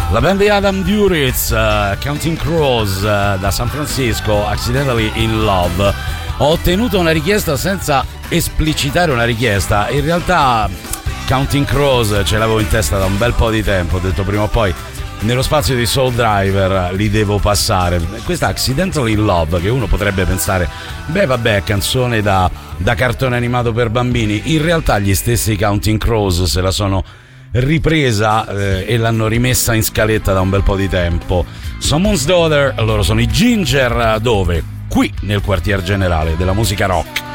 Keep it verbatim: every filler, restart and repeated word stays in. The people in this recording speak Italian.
La band di Adam Duritz, uh, Counting Crows, uh, da San Francisco, Accidentally in Love. Ho ottenuto una richiesta senza esplicitare una richiesta. In realtà Counting Crows ce l'avevo in testa da un bel po' di tempo. Ho detto prima o poi nello spazio di Soul Driver li devo passare. Questa Accidentally in Love, che uno potrebbe pensare, beh vabbè, canzone da, da cartone animato per bambini. In realtà gli stessi Counting Crows se la sono ripresa eh, e l'hanno rimessa in scaletta da un bel po' di tempo. Someone's Daughter, loro sono i Ginger, dove? Qui nel quartier generale della musica rock.